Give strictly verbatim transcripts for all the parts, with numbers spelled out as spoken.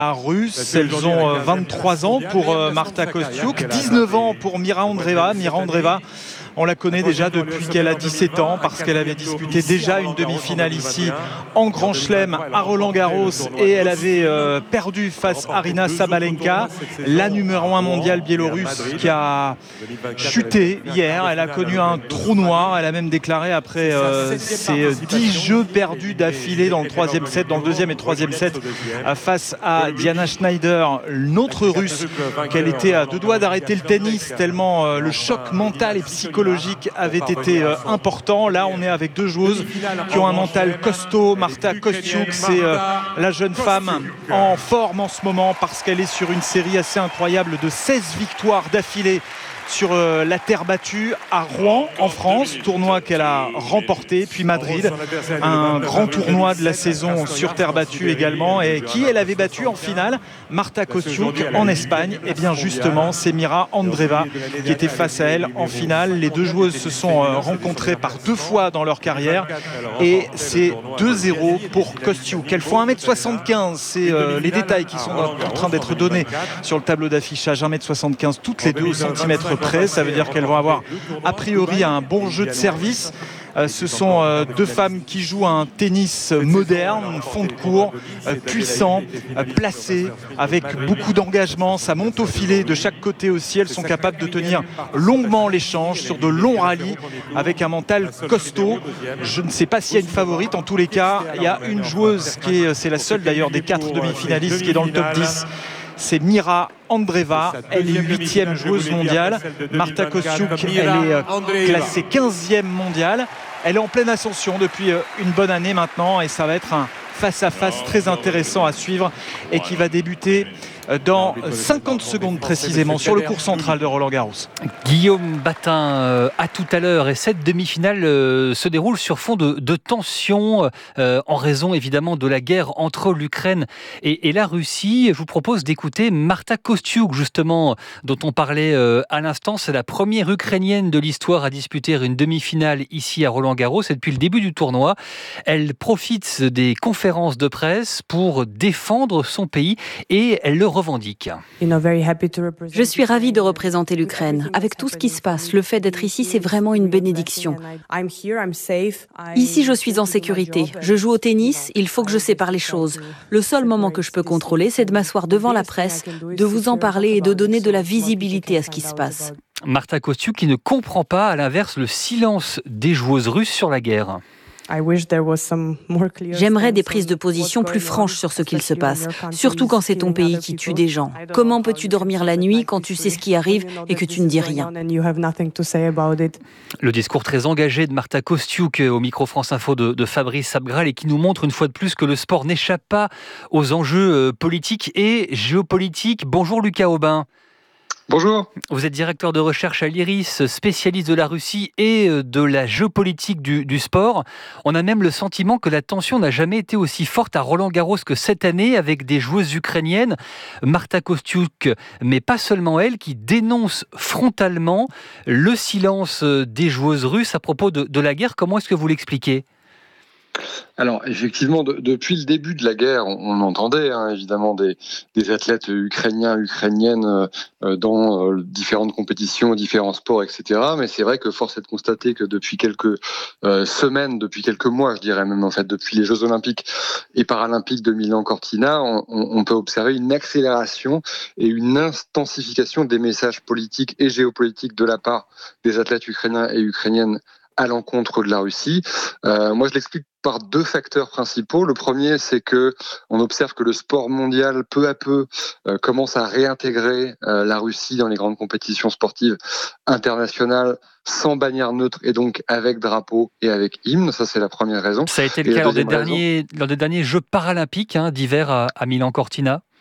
Russes. Elles ont euh, vingt-trois ans pour euh, Marta Kostyuk, dix-neuf ans pour Mira Andreeva. Mira Andreeva, on la connaît déjà depuis qu'elle a dix-sept ans parce qu'elle avait disputé déjà une demi-finale ici en Grand Chelem à Roland-Garros et elle avait euh, perdu face à Aryna Sabalenka, la numéro un mondiale biélorusse qui a chuté hier. Elle a connu un trou noir. Elle a même déclaré après euh, ses dix jeux perdus d'affilée dans le troisième set, dans le deuxième et troisième set euh, face à Diana Schneider, l'autre russe, qu'elle était à deux doigts d'arrêter le tennis tellement euh, le choc mental et psychologique avait été euh, important. Là, on est avec deux joueuses qui ont un mental costaud. Marta Kostyuk, c'est euh, la jeune femme en forme en ce moment parce qu'elle est sur une série assez incroyable de seize victoires d'affilée sur euh, la terre battue à Rouen en France, tournoi qu'elle a remporté, puis Madrid, un grand tournoi de la saison sur terre battue également, et qui elle avait battu en finale Marta Kostyuk en Espagne. Et bien justement, c'est Mira Andreeva qui était face à elle en finale. Les deux joueuses se sont euh, rencontrées par deux fois dans leur carrière et c'est deux zéro pour Kostyuk. Elles font un mètre soixante-quinze, c'est euh, les détails qui sont en train d'être donnés sur le tableau d'affichage. un mètre soixante-quinze toutes les deux au centimètre près, ça veut dire qu'elles vont avoir a priori un bon jeu de service. Euh, ce sont euh, deux femmes qui jouent un tennis moderne, fond de court, euh, puissant, euh, placé, avec beaucoup d'engagement. Ça monte au filet de chaque côté aussi. Elles sont capables de tenir longuement l'échange sur de longs rallyes avec un mental costaud. Je ne sais pas s'il y a une favorite. En tous les cas, il y a une joueuse qui est, c'est la seule d'ailleurs des quatre demi-finalistes qui est dans le top dix. C'est Mira Andreeva, elle est huitième joueuse mondiale. Marta Kostyuk, elle est classée quinzième mondiale. Elle est en pleine ascension depuis une bonne année maintenant et ça va être un face-à-face très intéressant à suivre et qui va débuter dans cinquante secondes précisément sur le court central de Roland-Garros. Guillaume Batin, euh, à tout à l'heure, et cette demi-finale euh, se déroule sur fond de, de tensions euh, en raison évidemment de la guerre entre l'Ukraine et, et la Russie. Je vous propose d'écouter Marta Kostyuk justement, dont on parlait euh, à l'instant. C'est la première Ukrainienne de l'histoire à disputer une demi-finale ici à Roland-Garros et depuis le début du tournoi, elle profite des conférences de presse pour défendre son pays et elle le revendique. Je suis ravie de représenter l'Ukraine. Avec tout ce qui se passe, le fait d'être ici, c'est vraiment une bénédiction. Ici, je suis en sécurité. Je joue au tennis, il faut que je sépare les choses. Le seul moment que je peux contrôler, c'est de m'asseoir devant la presse, de vous en parler et de donner de la visibilité à ce qui se passe. Marta Kostyuk qui ne comprend pas, à l'inverse, le silence des joueuses russes sur la guerre. J'aimerais des prises de position plus franches sur ce qu'il se passe, surtout quand c'est ton pays qui tue des gens. Comment peux-tu dormir la nuit quand tu sais ce qui arrive et que tu ne dis rien ? Le discours très engagé de Marta Kostyuk au micro France Info de, de Fabrice Abgral et qui nous montre une fois de plus que le sport n'échappe pas aux enjeux politiques et géopolitiques. Bonjour Lucas Aubin. Bonjour. Vous êtes directeur de recherche à l'I R I S, spécialiste de la Russie et de la géopolitique du, du sport. On a même le sentiment que la tension n'a jamais été aussi forte à Roland-Garros que cette année avec des joueuses ukrainiennes, Marta Kostyuk, mais pas seulement elle, qui dénonce frontalement le silence des joueuses russes à propos de, de la guerre. Comment est-ce que vous l'expliquez ? Alors effectivement, de, depuis le début de la guerre, on, on entendait hein, évidemment des, des athlètes ukrainiens, ukrainiennes euh, dans euh, différentes compétitions, différents sports, et cetera. Mais c'est vrai que force est de constater que depuis quelques euh, semaines, depuis quelques mois, je dirais même en fait, depuis les Jeux Olympiques et Paralympiques de Milan-Cortina, on, on peut observer une accélération et une intensification des messages politiques et géopolitiques de la part des athlètes ukrainiens et ukrainiennes à l'encontre de la Russie. Euh, moi, je l'explique par deux facteurs principaux. Le premier, c'est que on observe que le sport mondial, peu à peu, euh, commence à réintégrer euh, la Russie dans les grandes compétitions sportives internationales sans bannière neutre et donc avec drapeau et avec hymne. Ça, c'est la première raison. Ça a été le cas lors des, derniers, lors des derniers Jeux paralympiques hein, d'hiver à, à Milan-Cortina.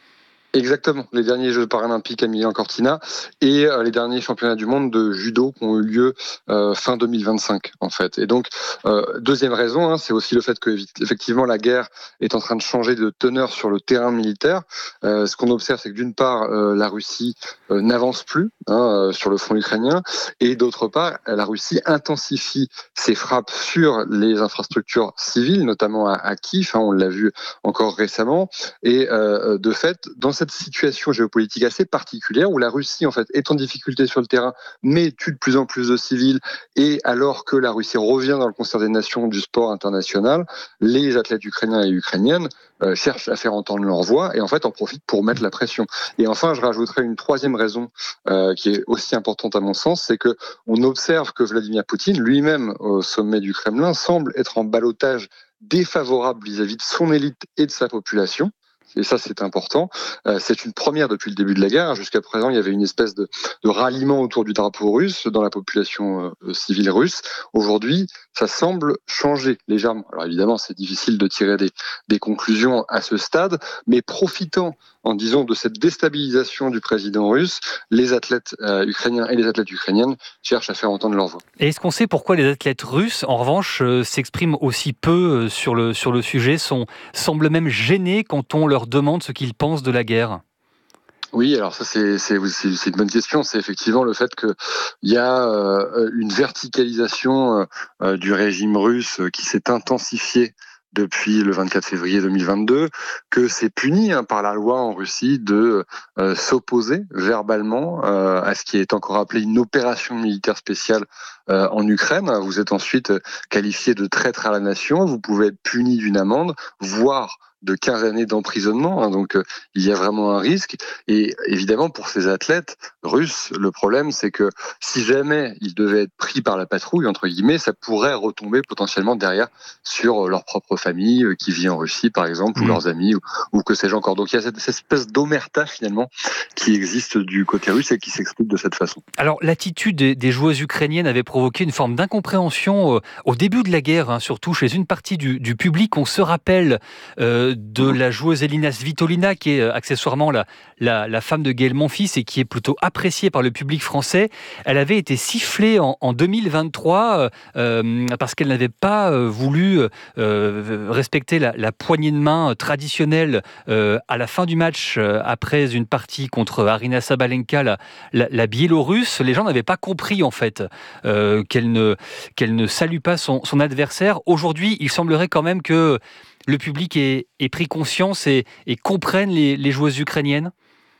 Exactement, les derniers Jeux paralympiques à Milan-Cortina et euh, les derniers championnats du monde de judo qui ont eu lieu euh, fin deux mille vingt-cinq en fait. Et donc euh, deuxième raison, hein, c'est aussi le fait que effectivement la guerre est en train de changer de teneur sur le terrain militaire. Euh, ce qu'on observe, c'est que d'une part euh, la Russie euh, n'avance plus hein, euh, sur le front ukrainien et d'autre part la Russie intensifie ses frappes sur les infrastructures civiles, notamment à, à Kiev. Hein, on l'a vu encore récemment. Et euh, de fait, dans cette situation géopolitique assez particulière où la Russie en fait est en difficulté sur le terrain mais tue de plus en plus de civils et alors que la Russie revient dans le concert des nations du sport international, les athlètes ukrainiens et ukrainiennes euh, cherchent à faire entendre leur voix et en fait en profitent pour mettre la pression. Et enfin, je rajouterai une troisième raison euh, qui est aussi importante à mon sens, c'est que on observe que Vladimir Poutine lui-même au sommet du Kremlin semble être en ballottage défavorable vis-à-vis de son élite et de sa population. Et ça, c'est important. Euh, c'est une première depuis le début de la guerre. Jusqu'à présent, il y avait une espèce de, de ralliement autour du drapeau russe dans la population euh, civile russe. Aujourd'hui, ça semble changer légèrement. Alors évidemment, c'est difficile de tirer des, des conclusions à ce stade, mais profitant, en disant, de cette déstabilisation du président russe, les athlètes euh, ukrainiens et les athlètes ukrainiennes cherchent à faire entendre leur voix. Et est-ce qu'on sait pourquoi les athlètes russes, en revanche, euh, s'expriment aussi peu euh, sur le, sur le sujet, sont, semblent même gênés quand on leur demande ce qu'ils pensent de la guerre ? Oui, alors ça c'est, c'est, c'est, c'est une bonne question. C'est effectivement le fait qu'il y a euh, une verticalisation euh, du régime russe qui s'est intensifiée depuis le vingt-quatre février deux mille vingt-deux, que c'est puni hein, par la loi en Russie de euh, s'opposer verbalement euh, à ce qui est encore appelé une opération militaire spéciale euh, en Ukraine. Vous êtes ensuite qualifié de traître à la nation, vous pouvez être puni d'une amende, voire de quinze années d'emprisonnement, hein, donc euh, il y a vraiment un risque. Et évidemment, pour ces athlètes russes, le problème, c'est que si jamais ils devaient être pris par la patrouille, entre guillemets, ça pourrait retomber potentiellement derrière sur leur propre famille euh, qui vit en Russie, par exemple, mmh. ou leurs amis, ou, ou que sais-je encore. Donc il y a cette, cette espèce d'omerta, finalement, qui existe du côté russe et qui s'explique de cette façon. Alors, l'attitude des, des joueuses ukrainiennes avait provoqué une forme d'incompréhension euh, au début de la guerre, hein, surtout chez une partie du, du public. On se rappelle euh, de la joueuse Elina Svitolina, qui est accessoirement la, la, la femme de Gaël Monfils et qui est plutôt appréciée par le public français. Elle avait été sifflée en, en deux mille vingt-trois euh, parce qu'elle n'avait pas euh, voulu euh, respecter la, la poignée de main traditionnelle euh, à la fin du match euh, après une partie contre Arina Sabalenka, la, la, la Biélorusse. Les gens n'avaient pas compris en fait euh, qu'elle ne, qu'elle ne salue pas son, son adversaire. Aujourd'hui, il semblerait quand même que le public ait, ait pris conscience et, et comprenne les, les joueuses ukrainiennes.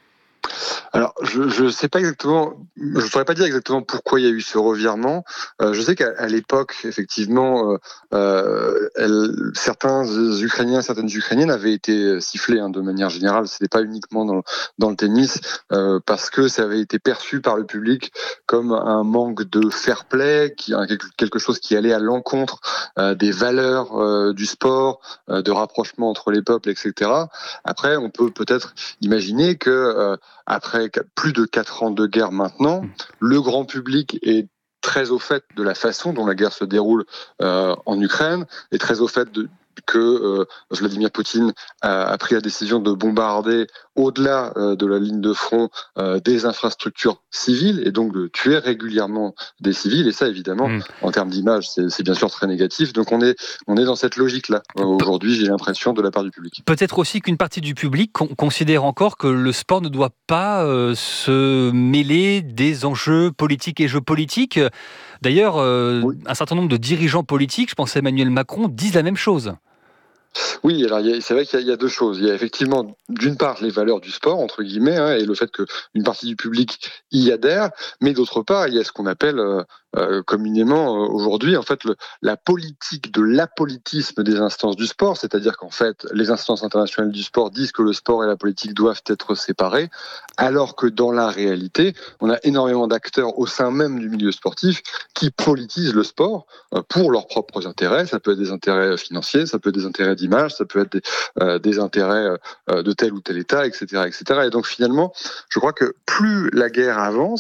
Alors, je ne sais pas exactement, je ne saurais pas dire exactement pourquoi il y a eu ce revirement. Euh, je sais qu'à l'époque, effectivement, euh, elle, certains Ukrainiens, certaines Ukrainiennes avaient été sifflés hein, de manière générale. Ce n'était pas uniquement dans, dans le tennis, euh, parce que ça avait été perçu par le public comme un manque de fair play, qui, hein, quelque chose qui allait à l'encontre euh, des valeurs euh, du sport, euh, de rapprochement entre les peuples, et cetera. Après, on peut peut-être imaginer que euh, après plus de quatre ans de guerre maintenant, le grand public est très au fait de la façon dont la guerre se déroule euh, en Ukraine, est très au fait de que euh, Vladimir Poutine a, a pris la décision de bombarder au-delà euh, de la ligne de front euh, des infrastructures civiles et donc de tuer régulièrement des civils. Et ça, évidemment, mmh. en termes d'image, c'est, c'est bien sûr très négatif. Donc on est, on est dans cette logique-là. Euh, aujourd'hui, j'ai l'impression de la part du public. Peut-être aussi qu'une partie du public con- considère encore que le sport ne doit pas euh, se mêler des enjeux politiques et jeux politiques. D'ailleurs, euh, oui. un certain nombre de dirigeants politiques, je pense à Emmanuel Macron, disent la même chose. Oui, alors il y a, c'est vrai qu'il y a, il y a deux choses. Il y a effectivement, d'une part, les valeurs du sport, entre guillemets, hein, et le fait qu'une partie du public y adhère, mais d'autre part, il y a ce qu'on appelle euh, euh, communément euh, aujourd'hui, en fait, le, la politique de l'apolitisme des instances du sport, c'est-à-dire qu'en fait, les instances internationales du sport disent que le sport et la politique doivent être séparés, alors que dans la réalité, on a énormément d'acteurs au sein même du milieu sportif qui politisent le sport euh, pour leurs propres intérêts. Ça peut être des intérêts financiers, ça peut être des intérêts d'image, ça peut être des, euh, des intérêts euh, de tel ou tel État, et cetera, et cetera. Et donc finalement, je crois que plus la guerre avance,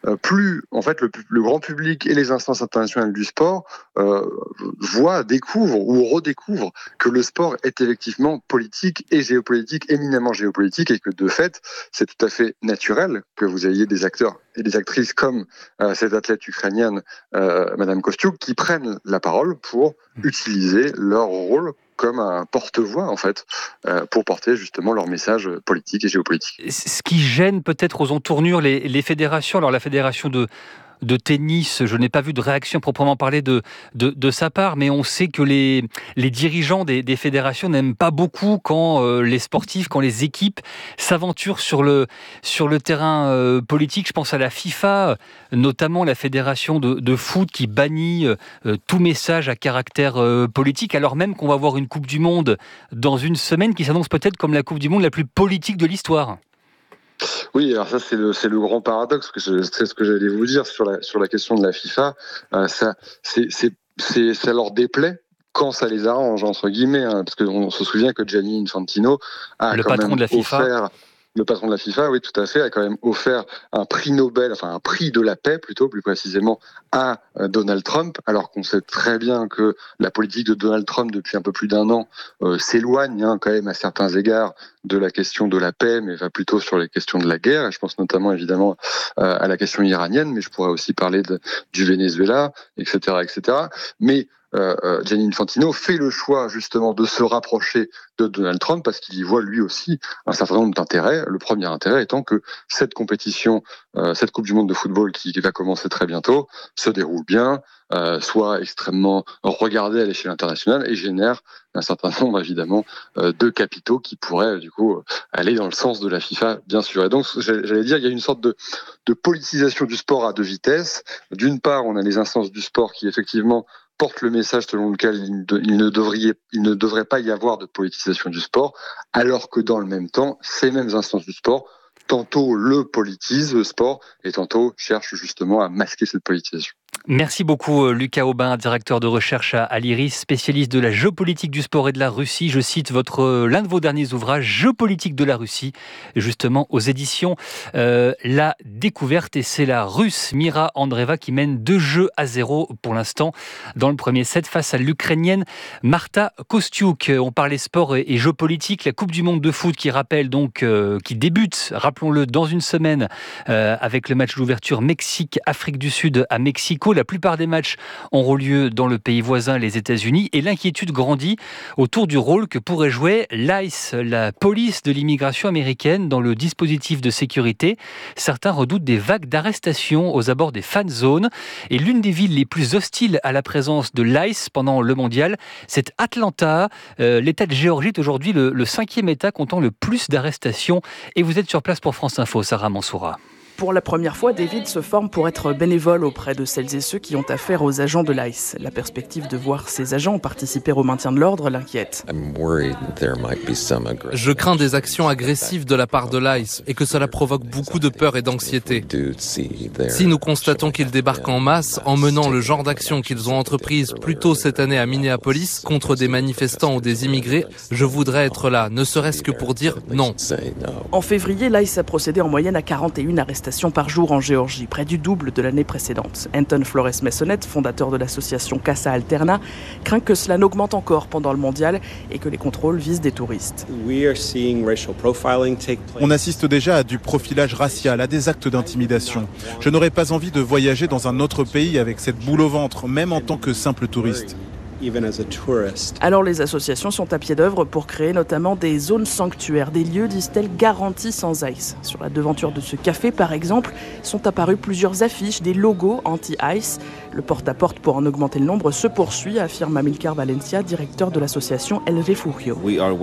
euh, plus en fait le, le grand public et les instances internationales du sport euh, voient, découvrent ou redécouvrent que le sport est effectivement politique et géopolitique, éminemment géopolitique, et que de fait, c'est tout à fait naturel que vous ayez des acteurs et des actrices comme euh, cette athlète ukrainienne, euh, Madame Kostyuk, qui prennent la parole pour utiliser leur rôle comme un porte-voix, en fait, euh, pour porter justement leur message politique et géopolitique. Ce qui gêne peut-être aux entournures les, les fédérations, alors la fédération de... de tennis, je n'ai pas vu de réaction proprement parler de, de, de sa part, mais on sait que les, les dirigeants des, des fédérations n'aiment pas beaucoup quand euh, les sportifs, quand les équipes s'aventurent sur le, sur le terrain euh, politique. Je pense à la FIFA, notamment la fédération de, de foot qui bannit euh, tout message à caractère euh, politique, alors même qu'on va avoir une Coupe du Monde dans une semaine qui s'annonce peut-être comme la Coupe du Monde la plus politique de l'histoire. Oui, alors ça c'est le c'est le grand paradoxe, que je, c'est ce que j'allais vous dire sur la sur la question de la FIFA. Euh, ça c'est c'est c'est ça leur déplaît quand ça les arrange, entre guillemets, hein, parce qu'on se souvient que Gianni Infantino a le quand patron même de la FIFA. offert. Le patron de la FIFA, oui, tout à fait, a quand même offert un prix Nobel, enfin un prix de la paix, plutôt, plus précisément, à Donald Trump, alors qu'on sait très bien que la politique de Donald Trump, depuis un peu plus d'un an, euh, s'éloigne hein, quand même à certains égards de la question de la paix, mais va plutôt sur les questions de la guerre. Et je pense notamment, évidemment, euh, à la question iranienne, mais je pourrais aussi parler de, du Venezuela, et cetera, et cetera. Mais Euh, Gianni Infantino fait le choix justement de se rapprocher de Donald Trump parce qu'il y voit lui aussi un certain nombre d'intérêts. Le premier intérêt étant que cette compétition, euh, cette Coupe du Monde de football qui va commencer très bientôt, se déroule bien, euh, soit extrêmement regardée à l'échelle internationale et génère un certain nombre évidemment euh, de capitaux qui pourraient du coup aller dans le sens de la FIFA, bien sûr. Et donc j'allais dire, il y a une sorte de, de politisation du sport à deux vitesses. D'une part, on a les instances du sport qui effectivement porte le message selon lequel il, de, il, ne devrait, il ne devrait pas y avoir de politisation du sport, alors que dans le même temps, ces mêmes instances du sport, tantôt le politisent, le sport, et tantôt cherchent justement à masquer cette politisation. Merci beaucoup Lucas Aubin, directeur de recherche à l'Iris, spécialiste de la géopolitique du sport et de la Russie. Je cite votre, l'un de vos derniers ouvrages, Géopolitique de la Russie, justement aux éditions euh, La Découverte. Et c'est la Russe Mira Andreeva qui mène deux jeux à zéro pour l'instant dans le premier set face à l'Ukrainienne Marta Kostyuk. On parlait sport et, et géopolitique. La Coupe du Monde de foot qui rappelle donc, euh, qui débute, rappelons-le, dans une semaine euh, avec le match d'ouverture Mexique-Afrique du Sud à Mexico. La plupart des matchs auront lieu dans le pays voisin, les États-Unis, et l'inquiétude grandit autour du rôle que pourrait jouer l'I C E, la police de l'immigration américaine, dans le dispositif de sécurité. Certains redoutent des vagues d'arrestations aux abords des fan zones. Et l'une des villes les plus hostiles à la présence de l'I C E pendant le mondial, c'est Atlanta. Euh, L'État de Géorgie est aujourd'hui le, le cinquième État comptant le plus d'arrestations. Et vous êtes sur place pour France Info, Sarah Mansoura. Pour la première fois, David se forme pour être bénévole auprès de celles et ceux qui ont affaire aux agents de l'I C E. La perspective de voir ces agents participer au maintien de l'ordre l'inquiète. Je crains des actions agressives de la part de l'I C E et que cela provoque beaucoup de peur et d'anxiété. Si nous constatons qu'ils débarquent en masse en menant le genre d'action qu'ils ont entreprise plus tôt cette année à Minneapolis contre des manifestants ou des immigrés, je voudrais être là, ne serait-ce que pour dire non. En février, l'I C E a procédé en moyenne à quarante et une arrestations par jour en Géorgie, près du double de l'année précédente. Anton Flores-Messonnette, fondateur de l'association Casa Alterna, craint que cela n'augmente encore pendant le mondial et que les contrôles visent des touristes. On assiste déjà à du profilage racial, à des actes d'intimidation. Je n'aurais pas envie de voyager dans un autre pays avec cette boule au ventre, même en tant que simple touriste. Alors les associations sont à pied d'œuvre pour créer notamment des zones sanctuaires, des lieux, disent-elles, garantis sans I C E. Sur la devanture de ce café, par exemple, sont apparues plusieurs affiches, des logos anti-I C E. Le porte-à-porte pour en augmenter le nombre se poursuit, affirme Amilcar Valencia, directeur de l'association El Refugio.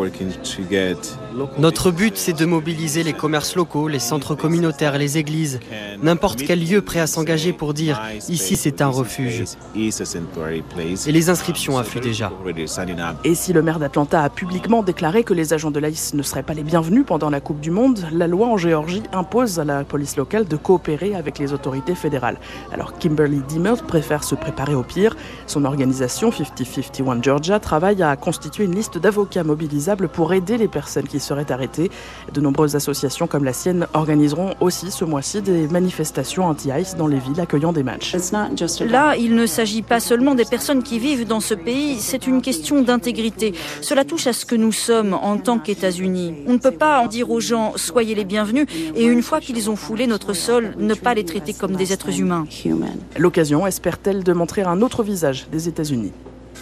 Notre but, c'est de mobiliser les commerces locaux, les centres communautaires, les églises, n'importe quel lieu prêt à s'engager pour dire « ici c'est un refuge ». Et les inscriptions situation afflue déjà. Et si le maire d'Atlanta a publiquement déclaré que les agents de l'I C E ne seraient pas les bienvenus pendant la Coupe du Monde, la loi en Géorgie impose à la police locale de coopérer avec les autorités fédérales. Alors Kimberly Dimmer préfère se préparer au pire. Son organisation cinquante cinquante et un Georgia travaille à constituer une liste d'avocats mobilisables pour aider les personnes qui seraient arrêtées. De nombreuses associations comme la sienne organiseront aussi ce mois-ci des manifestations anti-I C E dans les villes accueillant des matchs. Là, il ne s'agit pas seulement des personnes qui vivent dans ce pays, c'est une question d'intégrité. Cela touche à ce que nous sommes en tant qu'États-Unis. On ne peut pas en dire aux gens « soyez les bienvenus » et une fois qu'ils ont foulé notre sol, ne pas les traiter comme des êtres humains. L'occasion, espère-t-elle, de montrer un autre visage des États-Unis.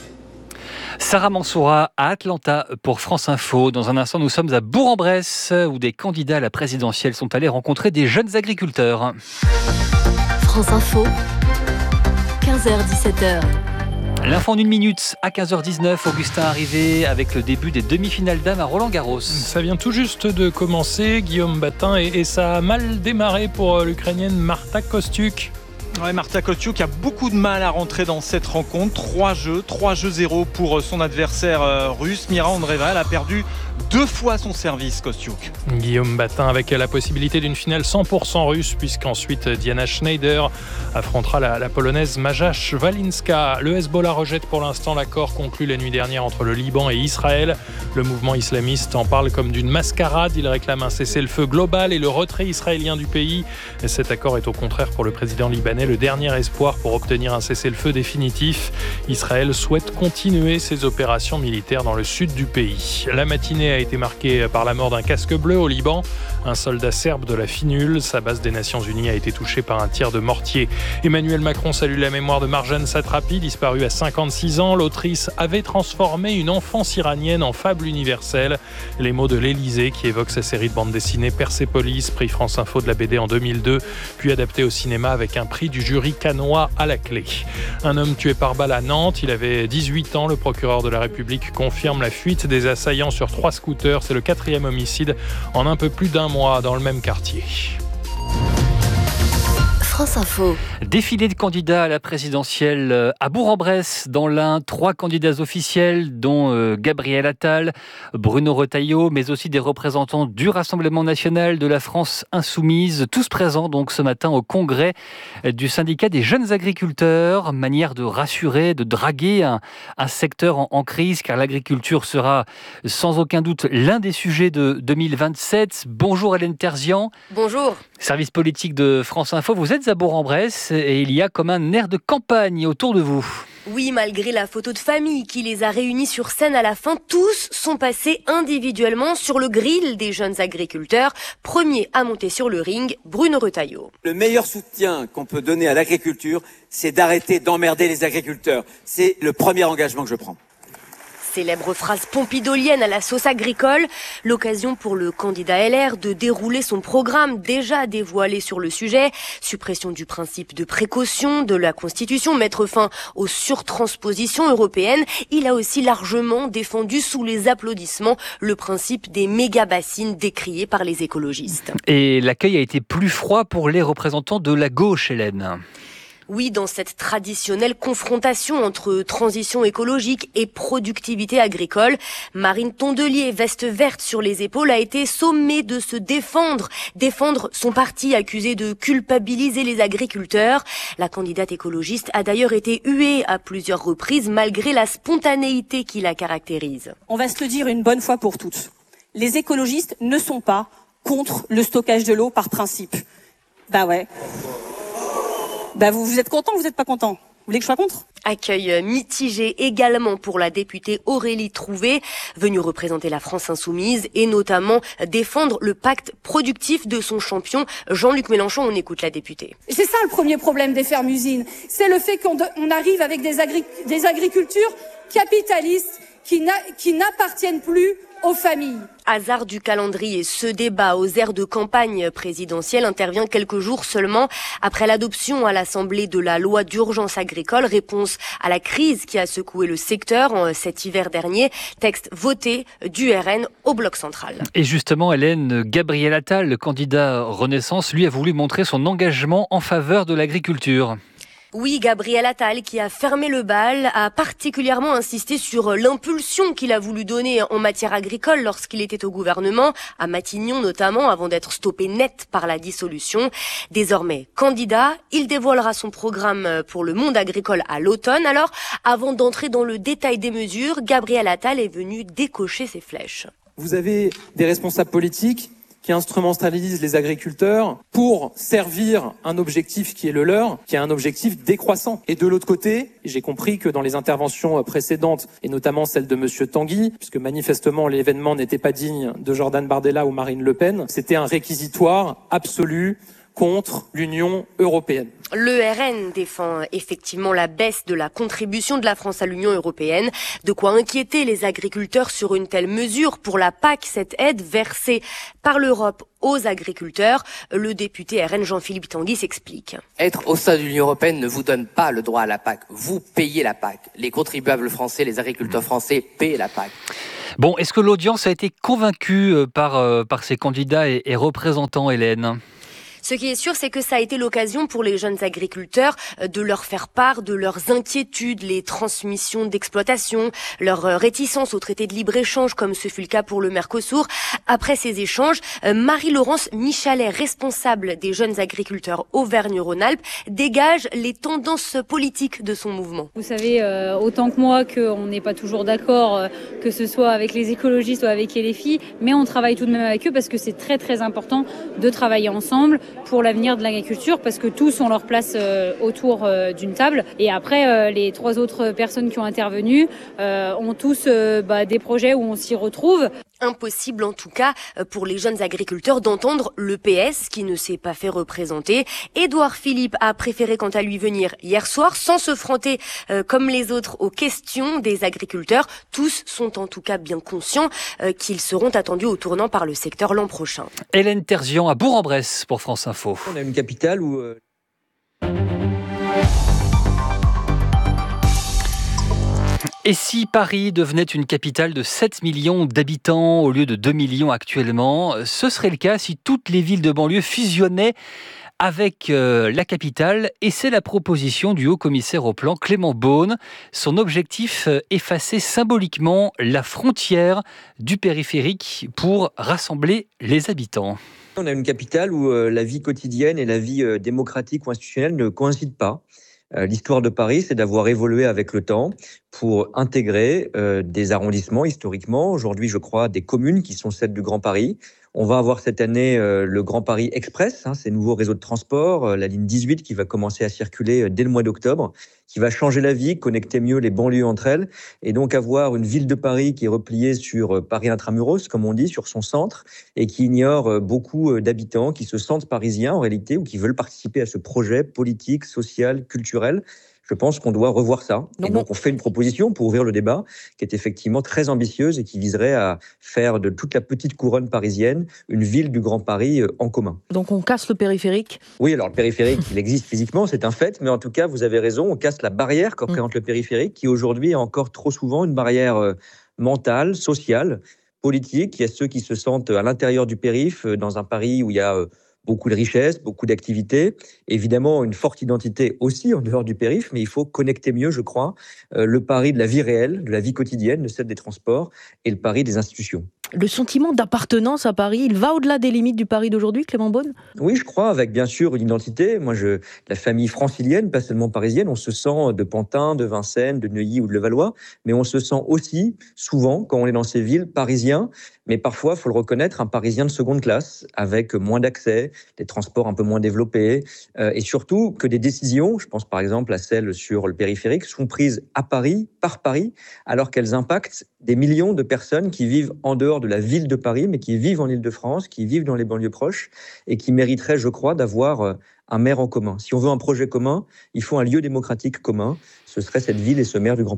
Sarah Mansoura à Atlanta pour France Info. Dans un instant, nous sommes à Bourg-en-Bresse où des candidats à la présidentielle sont allés rencontrer des jeunes agriculteurs. France Info, quinze heures dix-sept heures. L'info en une minute à quinze heures dix-neuf. Augustin arrivé avec le début des demi-finales dames à Roland-Garros. Ça vient tout juste de commencer, Guillaume Batin, et, et ça a mal démarré pour l'Ukrainienne Marta Kostyuk. Ouais, Marta Kostyuk a beaucoup de mal à rentrer dans cette rencontre. Trois jeux, trois jeux zéro pour son adversaire euh, russe. Mira Andreeva, elle a perdu deux fois son service, Kostyuk. Guillaume Batin avec la possibilité d'une finale cent pour cent russe, puisqu'ensuite Diana Schneider affrontera la, la polonaise Maja Szwalinska. Le Hezbollah rejette pour l'instant l'accord conclu la nuit dernière entre le Liban et Israël. Le mouvement islamiste en parle comme d'une mascarade. Il réclame un cessez-le-feu global et le retrait israélien du pays. Et cet accord est au contraire pour le président libanais le dernier espoir pour obtenir un cessez-le-feu définitif. Israël souhaite continuer ses opérations militaires dans le sud du pays. La matinée a été marquée par la mort d'un casque bleu au Liban. Un soldat serbe de la Finul, sa base des Nations Unies, a été touché par un tir de mortier. Emmanuel Macron salue la mémoire de Marjane Satrapi, disparue à cinquante-six ans. L'autrice avait transformé une enfance iranienne en fable universelle. Les mots de l'Élysée qui évoque sa série de bande dessinée Persépolis, prix France Info de la B D en deux mille deux, puis adapté au cinéma avec un prix du jury cannois à la clé. Un homme tué par balle à Nantes, il avait dix-huit ans. Le procureur de la République confirme la fuite des assaillants sur trois scooters. C'est le quatrième homicide en un peu plus d'un mois dans le même quartier. France Info. Défilé de candidats à la présidentielle à Bourg-en-Bresse, dans l'Ain. Trois candidats officiels, dont euh, Gabriel Attal, Bruno Retailleau, mais aussi des représentants du Rassemblement national, de la France insoumise. Tous présents donc ce matin au congrès du syndicat des jeunes agriculteurs. Manière de rassurer, de draguer un, un secteur en, en crise, car l'agriculture sera sans aucun doute l'un des sujets de deux mille vingt-sept. Bonjour Hélène Terzian. Bonjour. Service politique de France Info. Vous êtes à Bourg-en-Bresse et il y a comme un air de campagne autour de vous. Oui, malgré la photo de famille qui les a réunis sur scène à la fin, tous sont passés individuellement sur le grill des jeunes agriculteurs. Premier à monter sur le ring, Bruno Retailleau. Le meilleur soutien qu'on peut donner à l'agriculture, c'est d'arrêter d'emmerder les agriculteurs. C'est le premier engagement que je prends. Célèbre phrase pompidolienne à la sauce agricole, l'occasion pour le candidat L R de dérouler son programme déjà dévoilé sur le sujet, suppression du principe de précaution de la Constitution, mettre fin aux surtranspositions européennes. Il a aussi largement défendu sous les applaudissements le principe des méga-bassines décrié par les écologistes. Et l'accueil a été plus froid pour les représentants de la gauche, Hélène. Oui, dans cette traditionnelle confrontation entre transition écologique et productivité agricole, Marine Tondelier, veste verte sur les épaules, a été sommée de se défendre, défendre son parti accusé de culpabiliser les agriculteurs. La candidate écologiste a d'ailleurs été huée à plusieurs reprises malgré la spontanéité qui la caractérise. On va se le dire une bonne fois pour toutes. Les écologistes ne sont pas contre le stockage de l'eau par principe. Bah ouais. Bah vous, vous êtes content ou vous n'êtes pas content ? Vous voulez que je sois contre ? Accueil mitigé également pour la députée Aurélie Trouvé, venue représenter la France insoumise et notamment défendre le pacte productif de son champion Jean-Luc Mélenchon. On écoute la députée. Et c'est ça le premier problème des fermes-usines, c'est le fait qu'on on arrive avec des, agri- des agricultures capitalistes qui, n'a- qui n'appartiennent plus aux familles. Hasard du calendrier, ce débat aux airs de campagne présidentielle intervient quelques jours seulement après l'adoption à l'Assemblée de la loi d'urgence agricole, réponse à la crise qui a secoué le secteur cet hiver dernier, texte voté du R N au bloc central. Et justement, Hélène, Gabriel Attal, le candidat Renaissance, lui a voulu montrer son engagement en faveur de l'agriculture. Oui, Gabriel Attal, qui a fermé le bal, a particulièrement insisté sur l'impulsion qu'il a voulu donner en matière agricole lorsqu'il était au gouvernement, à Matignon notamment, avant d'être stoppé net par la dissolution. Désormais candidat, il dévoilera son programme pour le monde agricole à l'automne. Alors, avant d'entrer dans le détail des mesures, Gabriel Attal est venu décocher ses flèches. Vous avez des responsables politiques qui instrumentalisent les agriculteurs pour servir un objectif qui est le leur, qui est un objectif décroissant. Et de l'autre côté, j'ai compris que dans les interventions précédentes, et notamment celle de Monsieur Tanguy, puisque manifestement l'événement n'était pas digne de Jordan Bardella ou Marine Le Pen, c'était un réquisitoire absolu contre l'Union européenne. Le R N défend effectivement la baisse de la contribution de la France à l'Union européenne. De quoi inquiéter les agriculteurs sur une telle mesure pour la P A C, cette aide versée par l'Europe aux agriculteurs. Le député R N Jean-Philippe Tanguy s'explique. Être au sein de l'Union européenne ne vous donne pas le droit à la P A C. Vous payez la P A C. Les contribuables français, les agriculteurs français paient la P A C. Bon, est-ce que l'audience a été convaincue par, euh, par ses candidats et, et représentants, Hélène ? Ce qui est sûr, c'est que ça a été l'occasion pour les jeunes agriculteurs de leur faire part de leurs inquiétudes, les transmissions d'exploitation, leur réticence au traité de libre-échange, comme ce fut le cas pour le Mercosur. Après ces échanges, Marie-Laurence Michalet, responsable des jeunes agriculteurs Auvergne-Rhône-Alpes, dégage les tendances politiques de son mouvement. Vous savez euh, autant que moi qu'on n'est pas toujours d'accord, euh, que ce soit avec les écologistes ou avec L F I, mais on travaille tout de même avec eux parce que c'est très très important de travailler ensemble pour l'avenir de l'agriculture, parce que tous ont leur place euh, autour euh, d'une table. Et après, euh, les trois autres personnes qui ont intervenu euh, ont tous euh, bah, des projets où on s'y retrouve. Impossible en tout cas pour les jeunes agriculteurs d'entendre le P S qui ne s'est pas fait représenter. Édouard Philippe a préféré quant à lui venir hier soir sans se fronter euh, comme les autres aux questions des agriculteurs. Tous sont en tout cas bien conscients euh, qu'ils seront attendus au tournant par le secteur l'an prochain. Hélène Terzian à Bourg-en-Bresse pour France Info. On a une capitale où... Euh... Et si Paris devenait une capitale de sept millions d'habitants au lieu de deux millions actuellement, ce serait le cas si toutes les villes de banlieue fusionnaient avec euh, la capitale, et c'est la proposition du haut-commissaire au plan Clément Beaune. Son objectif, euh, effacer symboliquement la frontière du périphérique pour rassembler les habitants. On a une capitale où euh, la vie quotidienne et la vie euh, démocratique ou institutionnelle ne coïncident pas. Euh, l'histoire de Paris, c'est d'avoir évolué avec le temps pour intégrer euh, des arrondissements historiquement. Aujourd'hui, je crois, des communes qui sont celles du Grand Paris. On va avoir cette année euh, le Grand Paris Express, hein, ces nouveaux réseaux de transport, euh, la ligne dix-huit qui va commencer à circuler euh, dès le mois d'octobre, qui va changer la vie, connecter mieux les banlieues entre elles, et donc avoir une ville de Paris qui est repliée sur euh, Paris intramuros, comme on dit, sur son centre, et qui ignore euh, beaucoup euh, d'habitants qui se sentent parisiens en réalité, ou qui veulent participer à ce projet politique, social, culturel. Je pense qu'on doit revoir ça. Et donc, on fait une proposition pour ouvrir le débat qui est effectivement très ambitieuse et qui viserait à faire de toute la petite couronne parisienne une ville du Grand Paris en commun. Donc, on casse le périphérique ? Oui, alors le périphérique, il existe physiquement, c'est un fait. Mais en tout cas, vous avez raison, on casse la barrière que représente le périphérique, qui aujourd'hui est encore trop souvent une barrière mentale, sociale, politique. Il y a ceux qui se sentent à l'intérieur du périph', dans un Paris où il y a beaucoup de richesses, beaucoup d'activités, évidemment une forte identité aussi en dehors du périph', mais il faut connecter mieux, je crois, euh, le Paris de la vie réelle, de la vie quotidienne, de celle des transports, et le Paris des institutions. Le sentiment d'appartenance à Paris, il va au-delà des limites du Paris d'aujourd'hui, Clément Beaune ? Oui, je crois, avec bien sûr une identité. Moi, je, la famille francilienne, pas seulement parisienne, on se sent de Pantin, de Vincennes, de Neuilly ou de Levallois, mais on se sent aussi, souvent, quand on est dans ces villes, parisien, mais parfois, il faut le reconnaître, un Parisien de seconde classe, avec moins d'accès, des transports un peu moins développés, euh, et surtout que des décisions, je pense par exemple à celles sur le périphérique, sont prises à Paris, par Paris, alors qu'elles impactent des millions de personnes qui vivent en dehors de la ville de Paris, mais qui vivent en Île-de-France, qui vivent dans les banlieues proches, et qui mériteraient, je crois, d'avoir un maire en commun. Si on veut un projet commun, il faut un lieu démocratique commun. Ce serait cette ville et ce maire du Grand Paris.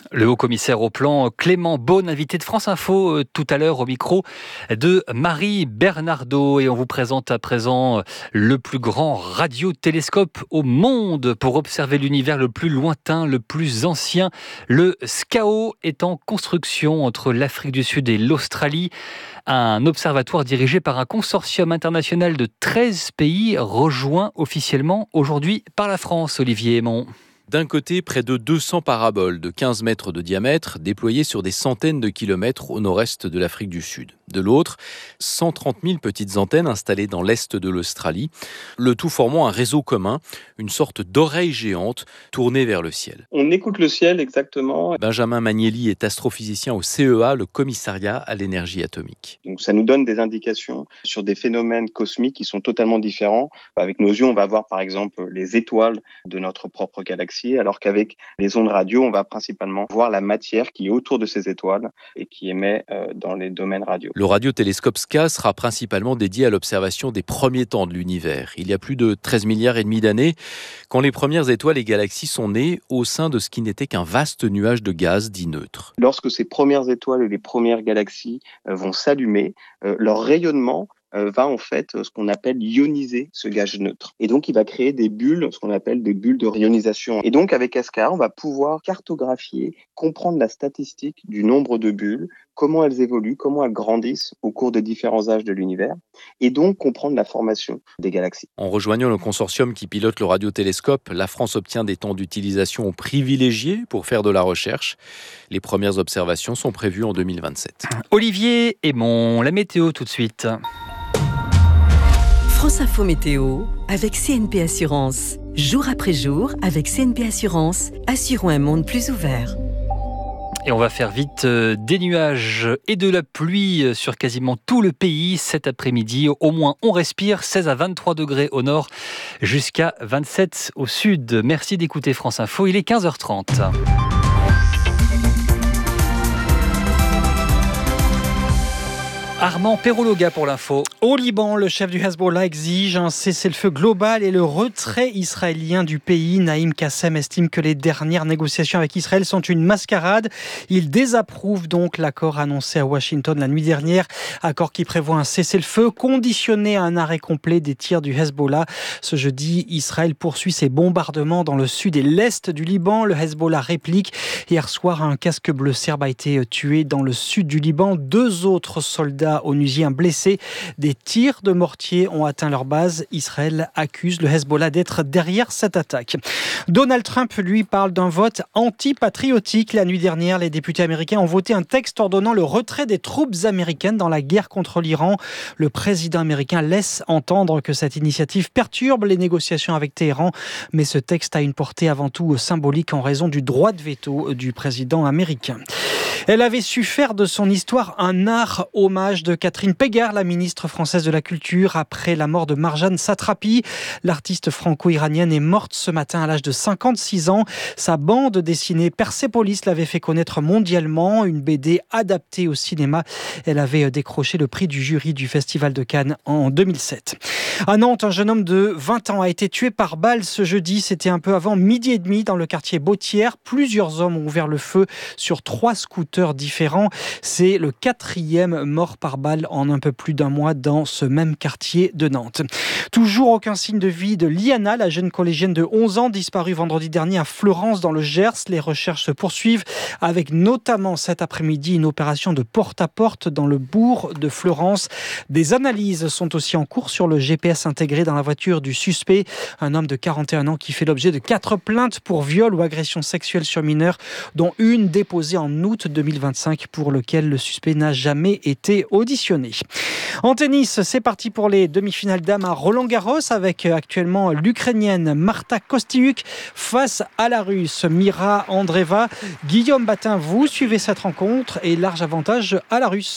Le haut-commissaire au plan Clément Beaune, invité de France Info tout à l'heure au micro de Marie Bernardo. Et on vous présente à présent le plus grand radiotélescope au monde pour observer l'univers le plus lointain, le plus ancien. Le SCAO est en construction entre l'Afrique du Sud et l'Australie. Un observatoire dirigé par un consortium international de treize pays, rejoint officiellement aujourd'hui par la France. Olivier Aymon. D'un côté, près de deux cents paraboles de quinze mètres de diamètre déployées sur des centaines de kilomètres au nord-est de l'Afrique du Sud. De l'autre, cent trente mille petites antennes installées dans l'est de l'Australie, le tout formant un réseau commun, une sorte d'oreille géante tournée vers le ciel. On écoute le ciel exactement. Benjamin Magnelli est astrophysicien au C E A, le commissariat à l'énergie atomique. Donc ça nous donne des indications sur des phénomènes cosmiques qui sont totalement différents. Avec nos yeux, on va voir par exemple les étoiles de notre propre galaxie, alors qu'avec les ondes radio, on va principalement voir la matière qui est autour de ces étoiles et qui émet euh, dans les domaines radio. Le radiotélescope SCA sera principalement dédié à l'observation des premiers temps de l'univers. Il y a plus de treize milliards et demi d'années, quand les premières étoiles et galaxies sont nées au sein de ce qui n'était qu'un vaste nuage de gaz dit neutre. Lorsque ces premières étoiles et les premières galaxies euh, vont s'allumer, euh, leur rayonnement va en fait ce qu'on appelle ioniser ce gaz neutre. Et donc, il va créer des bulles, ce qu'on appelle des bulles de réionisation. Et donc, avec S C A, on va pouvoir cartographier, comprendre la statistique du nombre de bulles, comment elles évoluent, comment elles grandissent au cours des différents âges de l'univers, et donc comprendre la formation des galaxies. En rejoignant le consortium qui pilote le radiotélescope, la France obtient des temps d'utilisation privilégiés pour faire de la recherche. Les premières observations sont prévues en deux mille vingt-sept. Olivier Aymon, la météo tout de suite. France Info Météo avec C N P Assurance. Jour après jour, avec C N P Assurance, assurons un monde plus ouvert. Et on va faire vite, des nuages et de la pluie sur quasiment tout le pays cet après-midi. Au moins, on respire, seize à vingt-trois degrés au nord, jusqu'à vingt-sept au sud. Merci d'écouter France Info, il est quinze heures trente. Armand Perologa pour l'info. Au Liban, le chef du Hezbollah exige un cessez-le-feu global et le retrait israélien du pays. Naïm Kassem estime que les dernières négociations avec Israël sont une mascarade. Il désapprouve donc l'accord annoncé à Washington la nuit dernière. Accord qui prévoit un cessez-le-feu conditionné à un arrêt complet des tirs du Hezbollah. Ce jeudi, Israël poursuit ses bombardements dans le sud et l'est du Liban. Le Hezbollah réplique. Hier soir, un casque bleu serbe a été tué dans le sud du Liban. Deux autres soldats onusiens blessés. Des tirs de mortier ont atteint leur base. Israël accuse le Hezbollah d'être derrière cette attaque. Donald Trump, lui, parle d'un vote anti-patriotique. La nuit dernière, les députés américains ont voté un texte ordonnant le retrait des troupes américaines dans la guerre contre l'Iran. Le président américain laisse entendre que cette initiative perturbe les négociations avec Téhéran, mais ce texte a une portée avant tout symbolique en raison du droit de veto du président américain. Elle avait su faire de son histoire un art. Hommage de Catherine Pégard, la ministre française de la Culture, après la mort de Marjane Satrapi. L'artiste franco-iranienne est morte ce matin à l'âge de cinquante-six ans. Sa bande dessinée Persépolis l'avait fait connaître mondialement, une B D adaptée au cinéma. Elle avait décroché le prix du jury du Festival de Cannes en deux mille sept. À Nantes, un jeune homme de vingt ans a été tué par balle ce jeudi. C'était un peu avant midi et demi dans le quartier Bautière. Plusieurs hommes ont ouvert le feu sur trois scooters différents. C'est le quatrième mort par balle en un peu plus d'un mois dans ce même quartier de Nantes. Toujours aucun signe de vie de Liana, la jeune collégienne de onze ans disparue vendredi dernier à Fleurance dans le Gers. Les recherches se poursuivent avec notamment cet après-midi une opération de porte-à-porte dans le bourg de Fleurance. Des analyses sont aussi en cours sur le G P S intégré dans la voiture du suspect, un homme de quarante et un ans qui fait l'objet de quatre plaintes pour viol ou agression sexuelle sur mineur, dont une déposée en août deux mille vingt-cinq pour lequel le suspect n'a jamais été auditionné. En tennis, c'est parti pour les demi-finales dames à Roland-Garros avec actuellement l'Ukrainienne Marta Kostyuk face à la Russe Mira Andreeva. Guillaume Batin, vous suivez cette rencontre et large avantage à la Russe.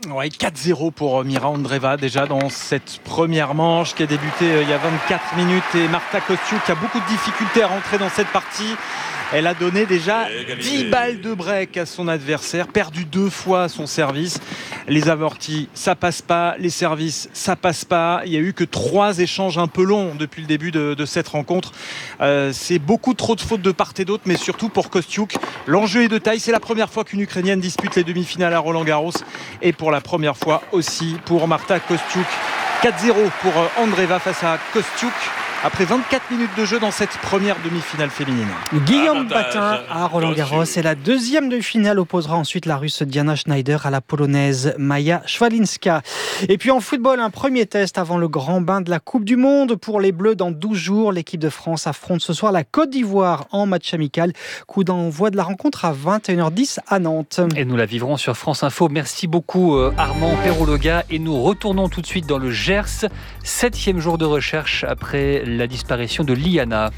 Ouais, quatre zéro pour Mira Andreeva déjà dans cette première manche qui a débuté euh, il y a vingt-quatre minutes, et Marta Kostyuk qui a beaucoup de difficultés à rentrer dans cette partie. Elle a donné déjà dix balles de break à son adversaire, perdu deux fois son service. Les amortis, ça passe pas. Les services, ça passe pas. Il n'y a eu que trois échanges un peu longs depuis le début de, de cette rencontre. Euh, c'est beaucoup trop de fautes de part et d'autre, mais surtout pour Kostyuk. L'enjeu est de taille. C'est la première fois qu'une Ukrainienne dispute les demi-finales à Roland-Garros, et pour la première fois aussi pour Marta Kostyuk. quatre zéro pour Andreeva face à Kostyuk, après vingt-quatre minutes de jeu dans cette première demi-finale féminine. Guillaume Batin à Roland-Garros, et la deuxième demi-finale opposera ensuite la Russe Diana Schneider à la Polonaise Maja Szwalinska. Et puis en football, un premier test avant le grand bain de la Coupe du Monde pour les Bleus. Dans douze jours, l'équipe de France affronte ce soir la Côte d'Ivoire en match amical. Coup d'envoi de la rencontre à vingt et une heures dix à Nantes. Et nous la vivrons sur France Info. Merci beaucoup Armand Perrologa, et nous retournons tout de suite dans le Gers. Septième jour de recherche après la disparition de Liana.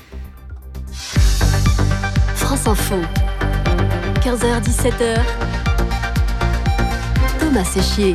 France Info, quinze heures dix-sept heures. Thomas Séchier.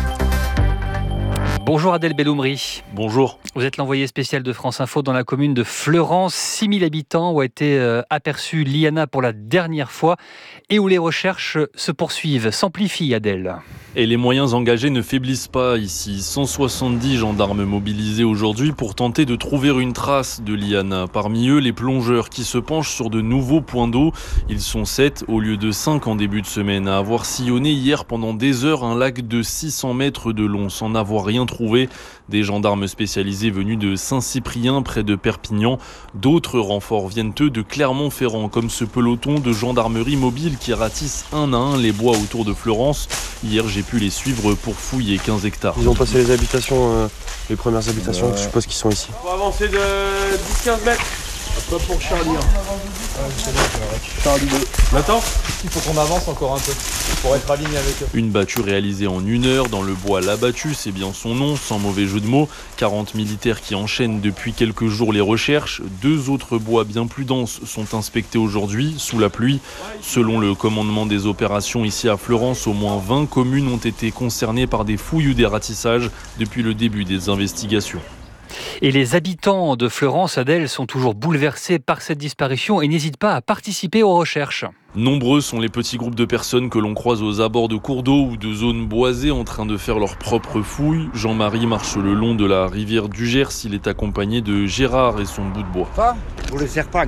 Bonjour Adèle Belloumri. Bonjour. Vous êtes l'envoyé spécial de France Info dans la commune de Fleurance. six mille habitants où a été euh, aperçue Liana pour la dernière fois, et où les recherches se poursuivent, s'amplifient, Adèle. Et les moyens engagés ne faiblissent pas ici. cent soixante-dix gendarmes mobilisés aujourd'hui pour tenter de trouver une trace de Liana. Parmi eux, les plongeurs qui se penchent sur de nouveaux points d'eau. Ils sont sept au lieu de cinq en début de semaine à avoir sillonné hier pendant des heures un lac de six cents mètres de long sans n'avoir rien trouvé. Des gendarmes spécialisés venus de Saint-Cyprien près de Perpignan. D'autres renforts viennent eux de Clermont-Ferrand, comme ce peloton de gendarmerie mobile qui ratisse un à un les bois autour de Fleurance. Hier, j'ai pu les suivre pour fouiller quinze hectares. Ils ont passé les habitations, euh, les premières habitations, ouais. Je suppose qu'ils sont ici. On va avancer de dix à quinze mètres. Pas pour Charlie. Hein. Charlie deux. Maintenant, il faut qu'on avance encore un peu pour être aligné avec eux. Une battue réalisée en une heure dans le bois La Battue, c'est bien son nom, sans mauvais jeu de mots. quarante militaires qui enchaînent depuis quelques jours les recherches. Deux autres bois bien plus denses sont inspectés aujourd'hui, sous la pluie. Selon le commandement des opérations ici à Fleurance, au moins vingt communes ont été concernées par des fouilles ou des ratissages depuis le début des investigations. Et les habitants de Fleurance, Adèle, sont toujours bouleversés par cette disparition et n'hésitent pas à participer aux recherches. Nombreux sont les petits groupes de personnes que l'on croise aux abords de cours d'eau ou de zones boisées en train de faire leurs propres fouilles. Jean-Marie marche le long de la rivière du Gers. Il est accompagné de Gérard et son bout de bois. Ça, pour les serpents.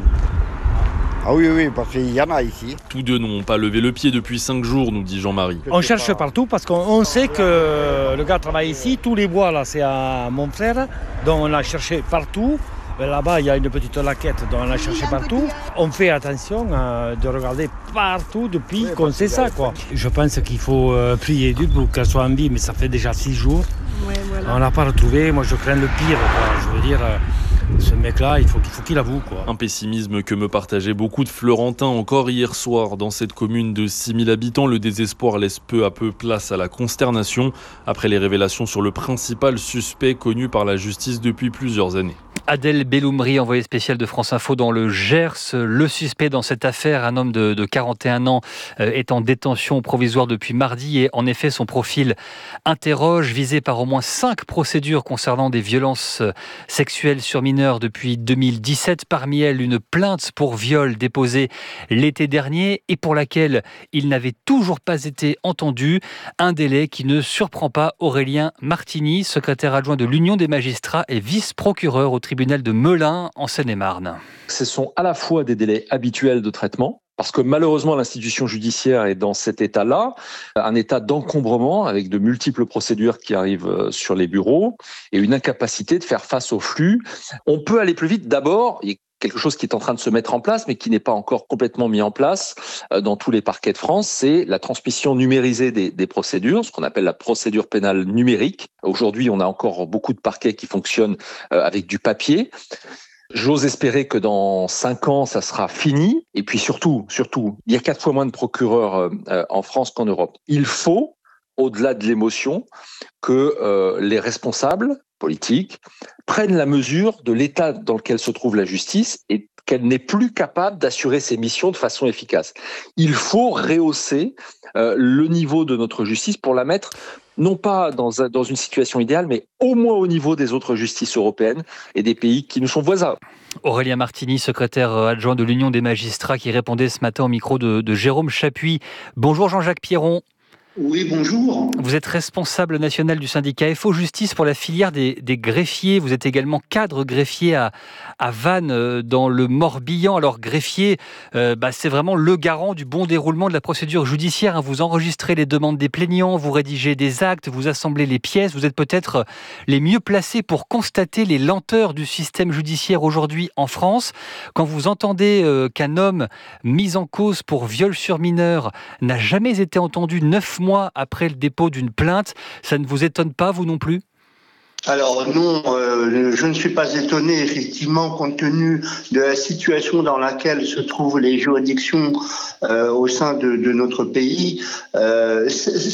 Ah oui, oui, parce qu'il y en a ici. Tous deux n'ont pas levé le pied depuis cinq jours, nous dit Jean-Marie. On cherche partout parce qu'on sait que le gars travaille ici. Tous les bois, là, c'est à mon frère. Donc on a cherché partout. Là-bas, il y a une petite laquette, donc on a cherché partout. On fait attention euh, de regarder partout depuis oui, qu'on sait ça, quoi. Je pense qu'il faut euh, prier Dieu pour qu'elle soit en vie, mais ça fait déjà six jours. Ouais, voilà. On l'a pas retrouvé. Moi, je crains le pire, quoi. Je veux dire... Euh, Ce mec-là, il faut, il faut qu'il avoue, quoi. Un pessimisme que me partageaient beaucoup de Florentins encore hier soir. Dans cette commune de six mille habitants, le désespoir laisse peu à peu place à la consternation après les révélations sur le principal suspect connu par la justice depuis plusieurs années. Adèle Belloumri, envoyée spéciale de France Info dans le Gers. Le suspect dans cette affaire, un homme de, de quarante et un ans, euh, est en détention provisoire depuis mardi et en effet son profil interroge, visé par au moins cinq procédures concernant des violences sexuelles sur mineurs depuis deux mille dix-sept. Parmi elles, une plainte pour viol déposée l'été dernier et pour laquelle il n'avait toujours pas été entendu. Un délai qui ne surprend pas Aurélien Martini, secrétaire adjoint de l'Union des magistrats et vice-procureur au tribunal de Melun en Seine-et-Marne. Ce sont à la fois des délais habituels de traitement, parce que malheureusement l'institution judiciaire est dans cet état-là, un état d'encombrement avec de multiples procédures qui arrivent sur les bureaux et une incapacité de faire face au flux. On peut aller plus vite. D'abord, il y a quelque chose qui est en train de se mettre en place, mais qui n'est pas encore complètement mis en place dans tous les parquets de France, c'est la transmission numérisée des, des procédures, ce qu'on appelle la procédure pénale numérique. Aujourd'hui, on a encore beaucoup de parquets qui fonctionnent avec du papier. J'ose espérer que dans cinq ans, ça sera fini. Et puis surtout, surtout, il y a quatre fois moins de procureurs euh, en France qu'en Europe. Il faut, au-delà de l'émotion, que euh, les responsables politiques, prennent la mesure de l'état dans lequel se trouve la justice et qu'elle n'est plus capable d'assurer ses missions de façon efficace. Il faut rehausser euh, le niveau de notre justice pour la mettre non pas dans, un, dans une situation idéale, mais au moins au niveau des autres justices européennes et des pays qui nous sont voisins. Aurélien Martini, secrétaire adjoint de l'Union des magistrats, qui répondait ce matin au micro de, de Jérôme Chapuis. Bonjour Jean-Jacques Pierron. Oui, bonjour. Vous êtes responsable national du syndicat F O Justice pour la filière des, des greffiers. Vous êtes également cadre greffier à, à Vannes, dans le Morbihan. Alors, greffier, euh, bah, c'est vraiment le garant du bon déroulement de la procédure judiciaire. Hein. Vous enregistrez les demandes des plaignants, vous rédigez des actes, vous assemblez les pièces. Vous êtes peut-être les mieux placés pour constater les lenteurs du système judiciaire aujourd'hui en France. Quand vous entendez euh, qu'un homme mis en cause pour viol sur mineur n'a jamais été entendu neuf mois après le dépôt d'une plainte, ça ne vous étonne pas, vous non plus ? Alors non, euh, je ne suis pas étonné, effectivement, compte tenu de la situation dans laquelle se trouvent les juridictions euh, au sein de, de notre pays. Euh,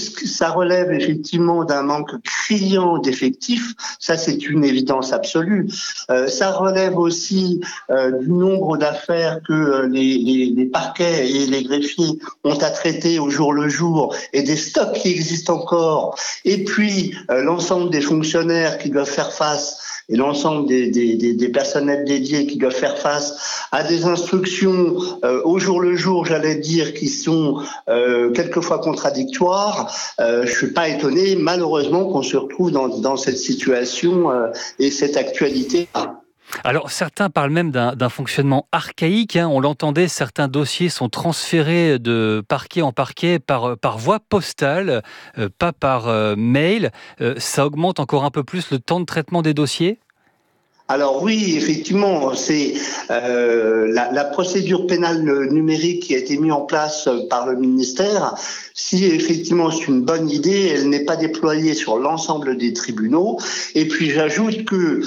ça relève effectivement d'un manque criant d'effectifs, ça c'est une évidence absolue. Euh, ça relève aussi euh, du nombre d'affaires que euh, les, les, les parquets et les greffiers ont à traiter au jour le jour et des stocks qui existent encore. Et puis euh, l'ensemble des fonctionnaires qui doivent faire face, et l'ensemble des, des, des, des personnels dédiés qui doivent faire face à des instructions euh, au jour le jour, j'allais dire, qui sont euh, quelquefois contradictoires. Euh, je suis pas étonné, malheureusement, qu'on se retrouve dans, dans cette situation euh, et cette actualité. Alors, certains parlent même d'un, d'un fonctionnement archaïque. Hein. On l'entendait, certains dossiers sont transférés de parquet en parquet par, par voie postale, euh, pas par euh, mail. Euh, ça augmente encore un peu plus le temps de traitement des dossiers ? Alors oui, effectivement, c'est euh, la, la procédure pénale numérique qui a été mise en place par le ministère. Si effectivement c'est une bonne idée, elle n'est pas déployée sur l'ensemble des tribunaux. Et puis j'ajoute que